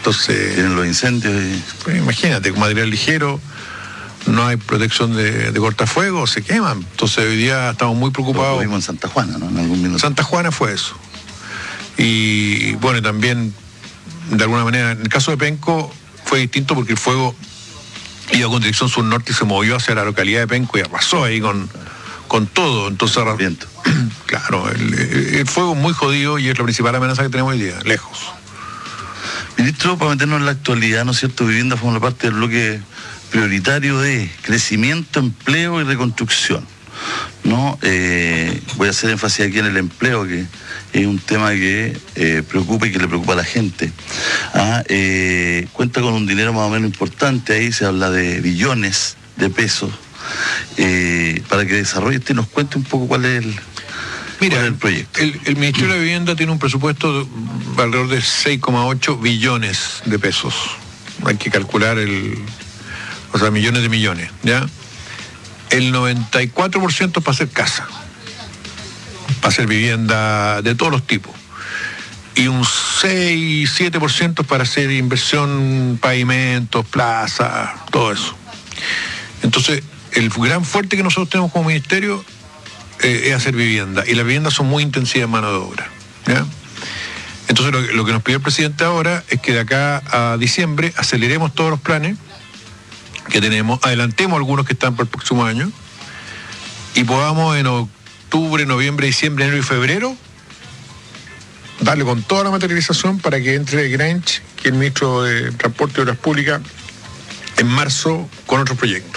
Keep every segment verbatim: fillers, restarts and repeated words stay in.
Entonces... Tienen los incendios y... Pues imagínate, con material ligero, no hay protección de, de cortafuegos, se queman. Entonces hoy día estamos muy preocupados. Lo vimos en Santa Juana, ¿no? En algún minuto. Santa Juana fue eso. Y bueno, también, de alguna manera, en el caso de Penco fue distinto porque el fuego iba con dirección sur-norte y se movió hacia la localidad de Penco y arrasó ahí con, con todo. Entonces, viento. Claro, el, el fuego es muy jodido y es la principal amenaza que tenemos hoy día, lejos. Ministro, para meternos en la actualidad, ¿no es cierto? Vivienda forma parte del bloque prioritario de crecimiento, empleo y reconstrucción, ¿no? Eh, voy a hacer énfasis aquí en el empleo, que es un tema que eh, preocupa y que le preocupa a la gente. Ah, eh, cuenta con un dinero más o menos importante, ahí se habla de billones de pesos, eh, para que desarrolle este y nos cuente un poco cuál es el... Mira, el proyecto. El, el Ministerio de Vivienda tiene un presupuesto de alrededor de seis coma ocho billones de pesos. Hay que calcular el, o sea, millones de millones, ¿ya? El noventa y cuatro por ciento es para hacer casa, para hacer vivienda de todos los tipos. Y un seis, siete por ciento para hacer inversión, pavimentos, plazas, todo eso. Entonces, el gran fuerte que nosotros tenemos como ministerio Eh, es hacer vivienda, y las viviendas son muy intensivas en mano de obra, ¿ya? Entonces lo, lo que nos pidió el presidente ahora es que de acá a diciembre aceleremos todos los planes que tenemos, adelantemos algunos que están para el próximo año y podamos en octubre, noviembre, diciembre, enero y febrero darle con toda la materialización para que entre Granch, que es el ministro de Transporte y Obras Públicas, en marzo con otro proyecto.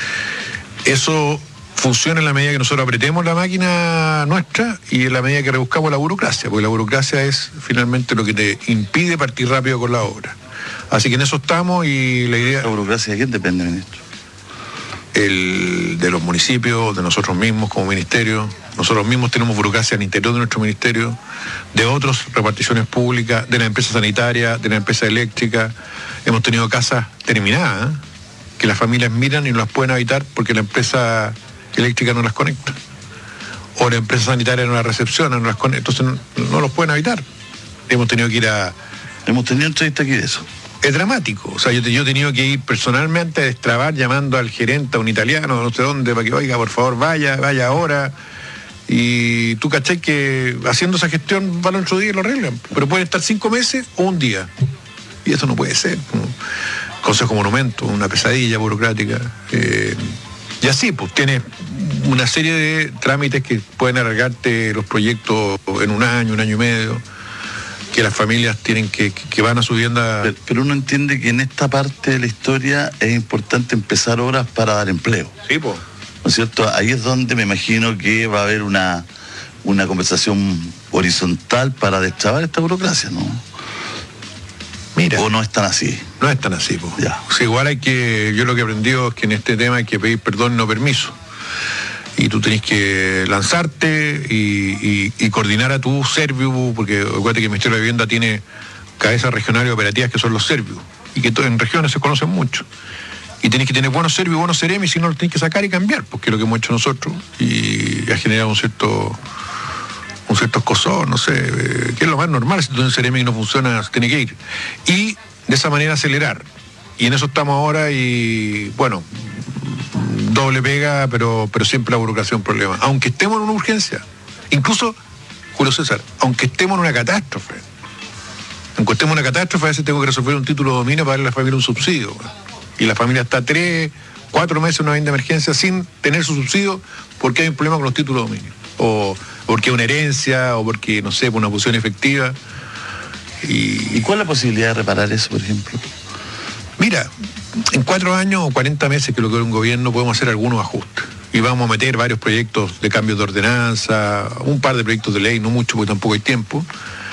Eso funciona en la medida que nosotros apretemos la máquina nuestra y en la medida que rebuscamos la burocracia, porque la burocracia es finalmente lo que te impide partir rápido con la obra. Así que en eso estamos y la idea... ¿La burocracia de quién depende, ministro? El, de los municipios, de nosotros mismos como ministerio. Nosotros mismos tenemos burocracia al interior de nuestro ministerio, de otras reparticiones públicas, de la empresa sanitaria, de la empresa eléctrica. Hemos tenido casas terminadas, ¿eh? que las familias miran y no las pueden habitar porque la empresa eléctrica no las conecta, o la empresa sanitaria no las recepciona, no las conecta, entonces no, no los pueden habitar. Hemos tenido que ir a... Hemos tenido entrevista aquí de eso. Es dramático, o sea, yo, yo he tenido que ir personalmente a destrabar llamando al gerente, a un italiano, no sé dónde, para que, oiga, por favor, vaya, vaya ahora, y tú cachai que haciendo esa gestión van otro día y lo arreglan, pero pueden estar cinco meses o un día, y eso no puede ser. Consejo Monumento, una pesadilla burocrática, eh, y así, pues tienes una serie de trámites que pueden alargarte los proyectos en un año, un año y medio, que las familias tienen que, que, que van a su vivienda. Pero, pero uno entiende que en esta parte de la historia es importante empezar obras para dar empleo. Sí, pues. ¿No es cierto? Ahí es donde me imagino que va a haber una, una conversación horizontal para destrabar esta burocracia, ¿no? Mira, ¿O no es tan así? No es tan así, pues. Ya. O sea, igual hay que, yo lo que he aprendido es que en este tema hay que pedir perdón y no permiso. Y tú tenés que lanzarte y, y, y coordinar a tu Serviu, porque acuérdate que el Ministerio de Vivienda tiene cabezas regionales operativas que son los Serviu, y que en regiones se conocen mucho. Y tenés que tener buenos Serviu y buenos Seremi, si no los tenés que sacar y cambiar, porque es lo que hemos hecho nosotros, y ha generado un cierto... un cierto escozor, no sé, eh, que es lo más normal. Si tú tienes un Ceremi que no funciona, se tiene que ir. Y de esa manera acelerar. Y en eso estamos ahora y, bueno, doble pega, pero, pero siempre la burocracia es un problema. Aunque estemos en una urgencia, incluso, Julio César, aunque estemos en una catástrofe, aunque estemos en una catástrofe, a veces tengo que resolver un título de dominio para darle a la familia un subsidio. Y la familia está tres, cuatro meses en una vivienda de emergencia sin tener su subsidio porque hay un problema con los títulos de dominio. O porque es una herencia, o porque, no sé, por una posición efectiva. Y, ¿Y cuál es la posibilidad de reparar eso, por ejemplo? Mira, en cuatro años o cuarenta meses que lo que es un gobierno podemos hacer algunos ajustes. Y vamos a meter varios proyectos de cambio de ordenanza, un par de proyectos de ley, no mucho porque tampoco hay tiempo.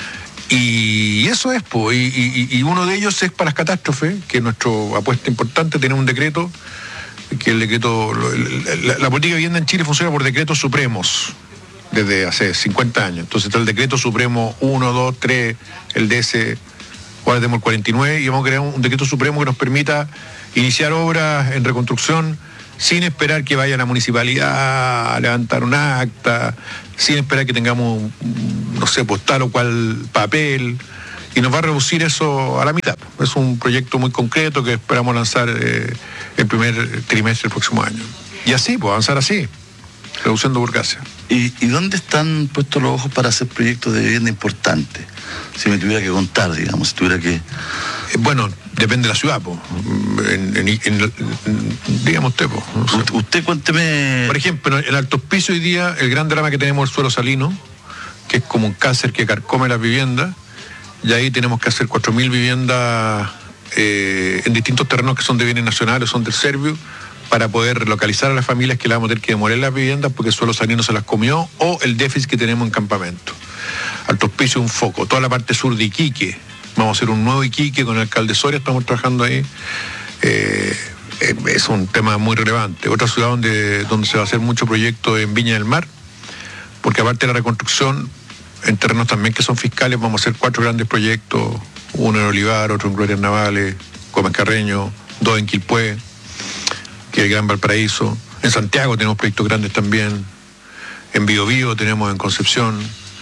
Y eso es, pues, y, y, y uno de ellos es para las catástrofes, que es nuestra apuesta importante, tener un decreto, que el decreto, la, la política de vivienda en Chile funciona por decretos supremos, desde hace cincuenta años. Entonces está el decreto supremo uno, dos, tres, el D S, ahora tenemos el cuarenta y nueve, y vamos a crear un decreto supremo que nos permita iniciar obras en reconstrucción sin esperar que vaya la municipalidad a levantar un acta, sin esperar que tengamos, no sé, pues tal o cual papel, y nos va a reducir eso a la mitad. Es un proyecto muy concreto que esperamos lanzar eh, el primer trimestre del próximo año. Y así, pues avanzar así, reduciendo burocracia. ¿Y, ¿Y dónde están puestos los ojos para hacer proyectos de vivienda importantes? Si me tuviera que contar, digamos, si tuviera que... Eh, bueno, depende de la ciudad, pues. En, en, en, en, digamos usted, pues. No sé. usted, usted cuénteme... Por ejemplo, en Alto Hospicio hoy día, el gran drama que tenemos es el suelo salino, que es como un cáncer que carcome las viviendas, y ahí tenemos que hacer cuatro mil viviendas eh, en distintos terrenos que son de bienes nacionales, son del Servio, para poder relocalizar a las familias que le vamos a tener que demoler las viviendas porque el suelo salino se las comió, o el déficit que tenemos en campamento. Alto Hospicio es un foco. Toda la parte sur de Iquique, vamos a hacer un nuevo Iquique con el alcalde Soria, estamos trabajando ahí. Eh, eh, es un tema muy relevante. Otra ciudad donde, donde se va a hacer mucho proyecto en Viña del Mar, porque aparte de la reconstrucción, en terrenos también que son fiscales, vamos a hacer cuatro grandes proyectos, uno en Olivar, otro en Glorias Navales, Gómez Carreño, dos en Quilpué, que es el Gran Valparaíso. En Santiago tenemos proyectos grandes también, en Biobío tenemos en Concepción,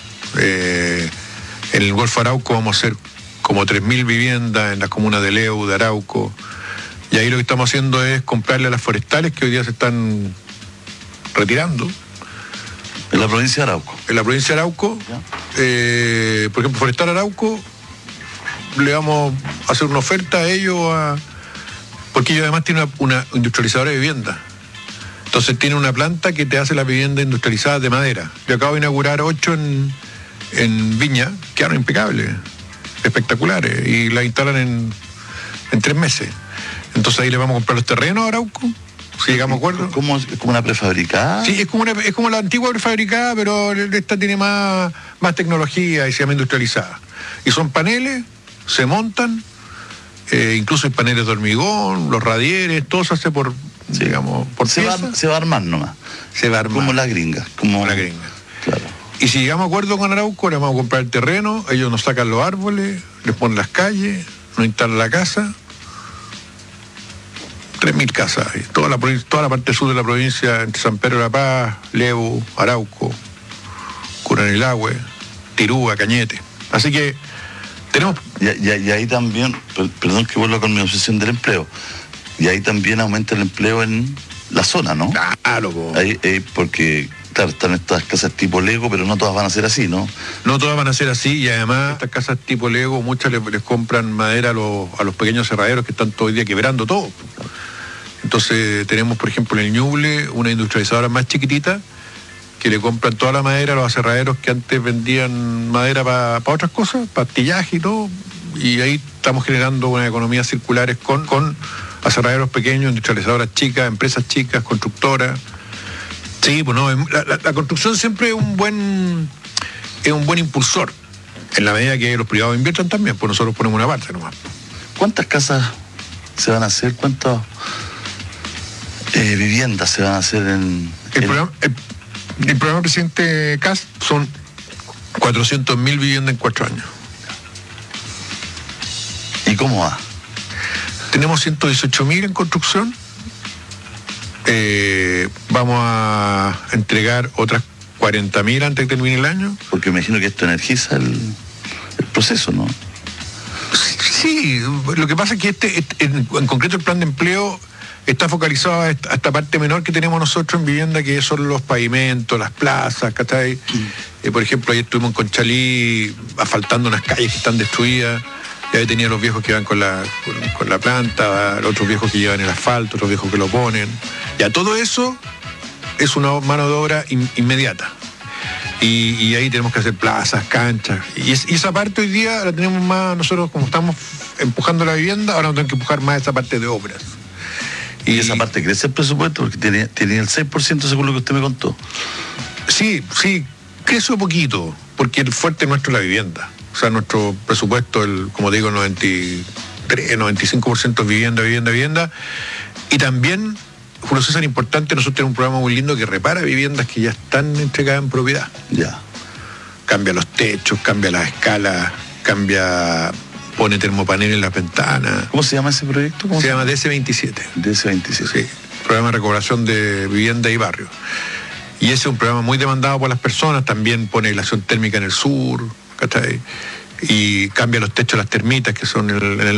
eh, en el Golfo Arauco vamos a hacer como tres mil viviendas en las comunas de Leu, de Arauco, y ahí lo que estamos haciendo es comprarle a las forestales que hoy día se están retirando. En la provincia de Arauco. En la provincia de Arauco, eh, por ejemplo, Forestal Arauco, le vamos a hacer una oferta a ellos, a, porque ellos además tienen una, una industrializadora de vivienda. Entonces tiene una planta que te hace la vivienda industrializada de madera. Yo acabo de inaugurar ocho en, en Viña, quedaron impecables, espectaculares, y la instalan en, en tres meses. Entonces ahí le vamos a comprar los terrenos a Arauco, si llegamos a acuerdo. ¿Cómo, ¿Es como una prefabricada? Sí, es como, una, es como la antigua prefabricada, pero esta tiene más, más tecnología y se llama industrializada. Y son paneles, se montan, eh, incluso hay paneles de hormigón, los radieres, todo se hace por, sí, digamos, por se va, se va a armar nomás. Se va a armar. Como la gringa. Como, como la gringa. Claro. Y si llegamos a acuerdo con Arauco, le vamos a comprar el terreno, ellos nos sacan los árboles, les ponen las calles, nos instalan la casa. tres mil casas, toda la, toda la parte sur de la provincia, entre San Pedro de la Paz, Lebu, Arauco, Curanilahue, Tirúa, Cañete. Así que tenemos... Y, y, y ahí también, perdón que vuelva con mi obsesión del empleo, y ahí también aumenta el empleo en la zona, ¿no? Claro, po. Ahí, eh, porque, claro, están estas casas tipo Lego, pero no todas van a ser así, ¿no? No todas van a ser así, y además estas casas tipo Lego, muchas les, les compran madera a los, a los pequeños cerraderos que están todo el día quebrando todo. Entonces tenemos, por ejemplo, en el Ñuble una industrializadora más chiquitita que le compran toda la madera a los aserraderos que antes vendían madera para pa otras cosas, pastillaje y todo, y ahí estamos generando una economía circulares con, con aserraderos pequeños, industrializadoras chicas, empresas chicas, constructoras. Sí, pues no, la, la, la construcción siempre es un buen es un buen impulsor, en la medida que los privados inviertan también, pues nosotros ponemos una parte nomás. ¿Cuántas casas se van a hacer? ¿Cuántas eh, viviendas se van a hacer en...? El, en... programa, el, el programa presidente C A S son cuatrocientas mil viviendas en cuatro años. ¿Y cómo va? Tenemos ciento dieciocho mil en construcción. Eh, vamos a entregar otras cuarenta mil antes de que termine el año. Porque me imagino que esto energiza el, el proceso, ¿no? Sí, lo que pasa es que este, este en, en concreto el plan de empleo está focalizado a esta, a esta parte menor que tenemos nosotros en vivienda, que son los pavimentos, las plazas, ¿cachai? Mm. Eh, por ejemplo, ayer estuvimos en Conchalí asfaltando unas calles que están destruidas. Y ahí tenía los viejos que iban con la, con, con la planta, otros viejos que llevan el asfalto, otros viejos que lo ponen. Ya todo eso es una mano de obra in, inmediata. Y, y ahí tenemos que hacer plazas, canchas. Y, es, y esa parte hoy día la tenemos más, nosotros como estamos empujando la vivienda, ahora tenemos que empujar más esa parte de obras. Y, y esa parte crece el presupuesto, porque tiene, tiene el seis por ciento según lo que usted me contó. Sí, sí, crece un poquito, porque el fuerte nuestro es la vivienda. O sea, nuestro presupuesto, el, como digo, noventa y tres, noventa y cinco por ciento es vivienda, vivienda, vivienda. Y también, Julio César, importante, nosotros tenemos un programa muy lindo que repara viviendas que ya están entregadas en propiedad. Ya. Cambia los techos, cambia las escalas, cambia, pone termopaneles en las ventanas. ¿Cómo se llama ese proyecto? ¿Cómo se, se llama D S veintisiete. D S veintisiete. Sí, programa de recuperación de vivienda y barrio. Y ese es un programa muy demandado por las personas, también pone aislación térmica en el sur, ¿cachai? y cambia los techos de las termitas, que son el, en el